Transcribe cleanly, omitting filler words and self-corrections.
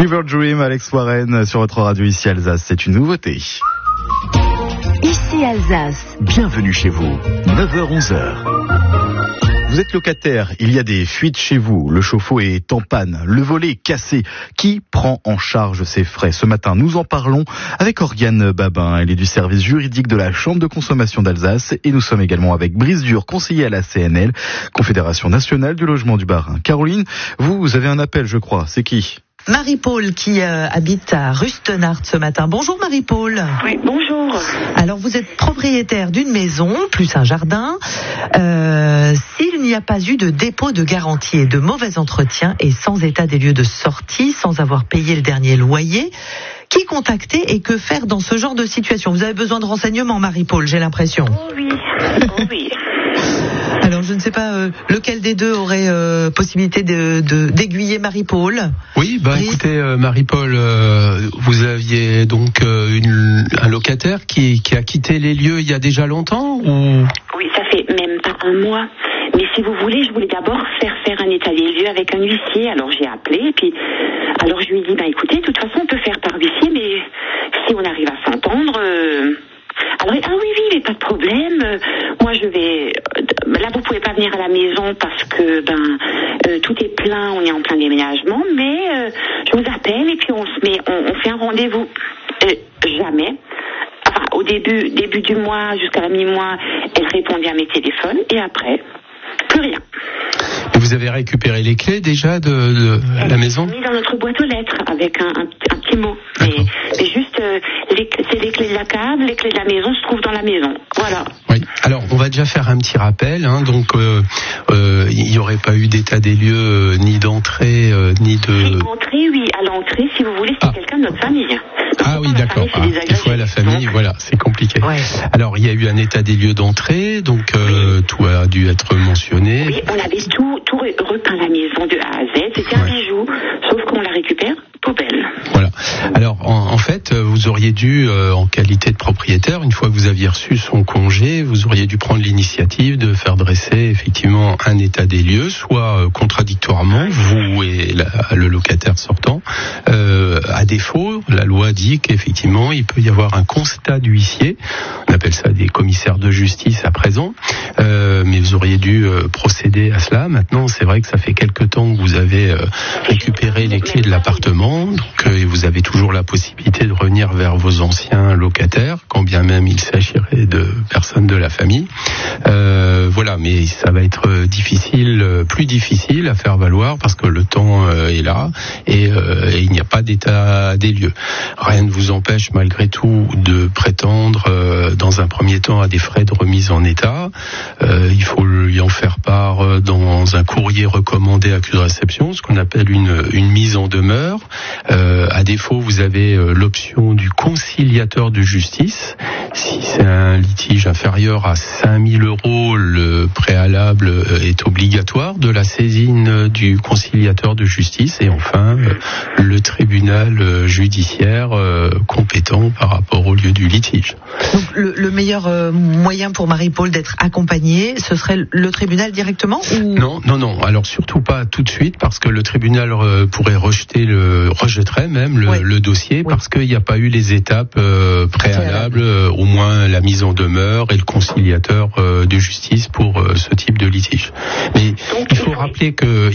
Fever Dream, Alex Warren sur votre radio ici Alsace, c'est une nouveauté. Ici Alsace. Bienvenue chez vous, 9h-11h. Vous êtes locataire, il y a des fuites chez vous, le chauffe-eau est en panne, le volet est cassé. Qui prend en charge ces frais ? Ce matin, nous en parlons avec Oriane Babin. Elle est du service juridique de la Chambre de consommation d'Alsace et nous sommes également avec Brice Dur, conseiller à la CNL, Confédération nationale du logement du Bas-Rhin. Caroline, vous avez un appel, je crois. C'est qui ? Marie-Paul qui habite à Rustenart ce matin. Bonjour Marie-Paul. Oui, bonjour. Alors vous êtes propriétaire d'une maison plus un jardin. S'il n'y a pas eu de dépôt de garantie et de mauvais entretien et sans état des lieux de sortie, sans avoir payé le dernier loyer, qui contacter et que faire dans ce genre de situation ? Vous avez besoin de renseignements, Marie-Paul, j'ai l'impression. Oh oui, oh oui. Alors je ne sais pas lequel des deux aurait possibilité d'aiguiller Marie-Paul. Oui, écoutez Marie-Paul, vous aviez donc un locataire qui a quitté les lieux il y a déjà longtemps ou... Oui, ça fait même pas un mois. Mais si vous voulez, je voulais d'abord faire un état des lieux avec un huissier. Alors j'ai appelé et puis alors je lui ai dit écoutez, de toute façon on peut faire par huissier, mais si on arrive à s'entendre. Alors oui, mais pas de problème. Moi je vais. Là vous pouvez pas venir à la maison parce que tout est plein, on est en plein déménagement. Mais je vous appelle et puis on fait un rendez-vous. Jamais. Enfin au début du mois jusqu'à la mi-mois, elle répondait à mes téléphones et après plus rien. Vous avez récupéré les clés déjà de la maison ? Mis dans notre boîte aux lettres avec un petit mot. Mais juste c'est les clés de la cave, les clés de la maison se trouvent dans la maison. Voilà. Oui. Alors on va déjà faire un petit rappel. Donc il n'y aurait pas eu d'état des lieux ni d'entrée ni de. Entrée, oui. À l'entrée, si vous voulez, c'est quelqu'un de notre famille. Ah oui, d'accord. Des fois la famille, voilà, c'est compliqué. Ouais. Alors il y a eu un état des lieux d'entrée, donc tout a dû être mentionné. Oui, on avait tout repeint la maison de A à Z. C'était un bijou, sauf qu'on la récupère poubelle. Voilà. Alors en fait, vous auriez dû, en qualité de propriétaire, une fois que vous aviez reçu son congé, vous auriez dû prendre l'initiative de faire dresser effectivement un état des lieux, soit contradictoirement, vous et le locataire sortant. À défaut, la loi dit qu'effectivement, il peut y avoir un constat d'huissier. On appelle ça des commissaires de justice à présent. Mais vous auriez dû procéder à cela. Maintenant, c'est vrai que ça fait quelque temps que vous avez récupéré les clés de l'appartement. Donc, vous avez toujours la possibilité de revenir vers vos anciens locataires, quand bien même il s'agirait de personnes de la famille. Voilà, mais ça va être plus difficile à faire valoir parce que le temps est là et il n'y a pas d'état des lieux. Rien ne vous empêche malgré tout de prétendre dans un premier temps à des frais de remise en état. Il faut lui en faire part dans un courrier recommandé accusé de réception, ce qu'on appelle une mise en demeure. À défaut, vous avez l'option du conciliateur de justice. Si c'est un litige inférieur à 5 000 €, le préalable est obligatoire de la saisine du conciliateur de justice. Et enfin, le tribunal judiciaire compétent par rapport au lieu du litige. Donc le meilleur moyen pour Marie-Paul d'être accompagnée, ce serait le tribunal directement ou... Non. Alors surtout pas tout de suite parce que le tribunal rejetterait même le dossier parce qu'il n'y a pas eu les étapes préalables, au moins la mise en demeure et le conciliateur de justice pour ce type de litige. Mais il faut rappeler que